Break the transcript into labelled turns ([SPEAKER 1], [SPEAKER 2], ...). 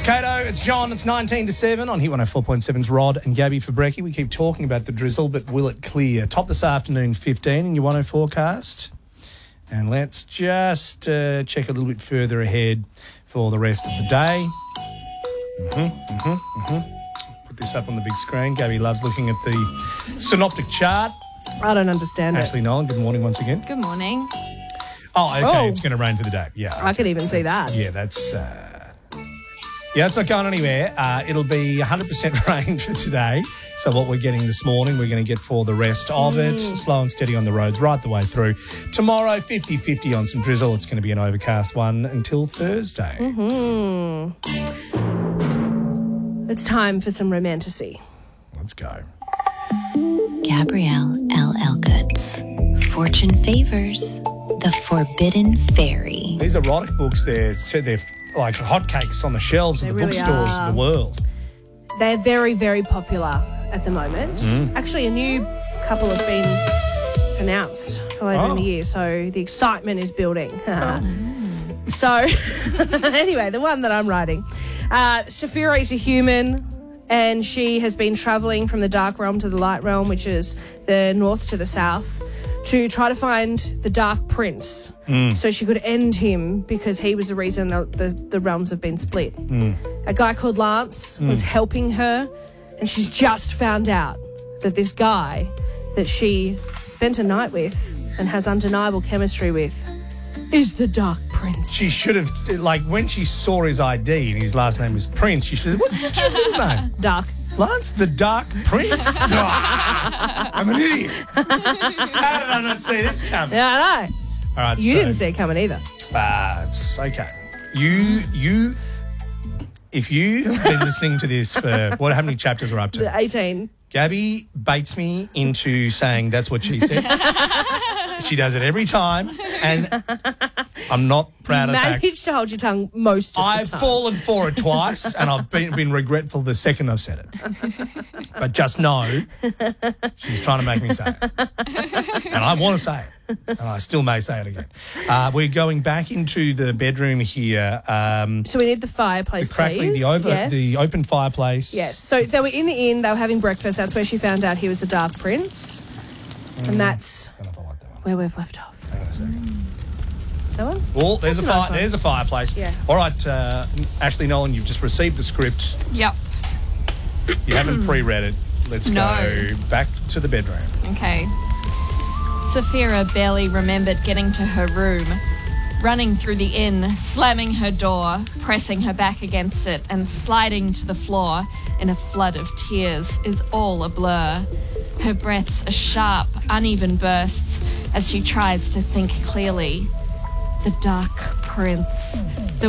[SPEAKER 1] It's Kato, it's John, it's 19 to 7 on Hit 104.7's Rod and Gabby for Brekkie. We keep talking about the drizzle, but will it clear? Top this afternoon, 15 in your 104 forecast. And let's just check a little bit further ahead for the rest of the day. Put this up on the big screen. Gabby loves looking at the synoptic chart.
[SPEAKER 2] I don't understand it.
[SPEAKER 1] Ashley Nolan, good morning once again.
[SPEAKER 3] Good morning.
[SPEAKER 1] Oh, okay,
[SPEAKER 2] Oh.
[SPEAKER 1] it's going to rain for the day. Yeah,
[SPEAKER 2] I could even see that.
[SPEAKER 1] Yeah, that's... Yeah, it's not going anywhere. It'll be 100% rain for today. So what we're getting this morning, we're going to get for the rest of it. Slow and steady on the roads right the way through. Tomorrow, 50-50 on some drizzle. It's going to be an overcast one until Thursday.
[SPEAKER 2] It's time for some romantasy.
[SPEAKER 1] Let's go.
[SPEAKER 4] Gabrielle L. Elgoods. Fortune favors the Forbidden Fairy.
[SPEAKER 1] These erotic books, they're like hotcakes on the shelves
[SPEAKER 2] They
[SPEAKER 1] of the
[SPEAKER 2] really
[SPEAKER 1] bookstores
[SPEAKER 2] are.
[SPEAKER 1] of the world.
[SPEAKER 2] They're very, very popular at the moment. Actually, a new couple have been announced for later in the year, so the excitement is building. So, anyway, the one that I'm writing. Saphira is a human, and she has been travelling from the dark realm to the light realm, which is the north to the south, to try to find the Dark Prince so she could end him because he was the reason the realms have been split. A guy called Lance was helping her, and she's just found out that this guy that she spent a night with and has undeniable chemistry with is the Dark Prince.
[SPEAKER 1] She should have, like, when she saw his ID and his last name was Prince, she should have, what's your middle name?
[SPEAKER 2] Dark.
[SPEAKER 1] Lance the Dark Prince? I'm an idiot. How did I not see this coming?
[SPEAKER 2] Yeah, I know.
[SPEAKER 1] All right,
[SPEAKER 2] You didn't see it coming either.
[SPEAKER 1] It's okay. If you have been listening to this for, how many chapters are up to?
[SPEAKER 2] 18.
[SPEAKER 1] Gabby baits me into saying that's what she said. She does it every time, and I'm not proud of that.
[SPEAKER 2] Managed to hold your tongue most of
[SPEAKER 1] I've
[SPEAKER 2] the time.
[SPEAKER 1] fallen for it twice, and I've been regretful the second I've said it. But just know she's trying to make me say it. And I want to say it, and I still may say it again. We're going back into the bedroom here.
[SPEAKER 2] So we need the fireplace,
[SPEAKER 1] The crackly,
[SPEAKER 2] please.
[SPEAKER 1] the open fireplace.
[SPEAKER 2] Yes. So they were in the inn. They were having breakfast. That's where she found out he was the Dark Prince. And that's
[SPEAKER 1] I don't know if I like that one.
[SPEAKER 2] where we've left off.
[SPEAKER 1] Hang on a second.
[SPEAKER 2] That one?
[SPEAKER 1] Well, there's
[SPEAKER 2] That's
[SPEAKER 1] a
[SPEAKER 2] a nice one.
[SPEAKER 1] there's a fireplace.
[SPEAKER 2] Yeah.
[SPEAKER 1] All right, Ashley Nolan, you've just received the script.
[SPEAKER 3] Yep.
[SPEAKER 1] You haven't pre-read it. Let's
[SPEAKER 3] No.
[SPEAKER 1] go back to the bedroom.
[SPEAKER 3] Okay. Saphira barely remembered getting to her room, running through the inn, slamming her door, pressing her back against it, and sliding to the floor in a flood of tears is all a blur. Her breaths are sharp, uneven bursts as she tries to think clearly. The Dark Prince, the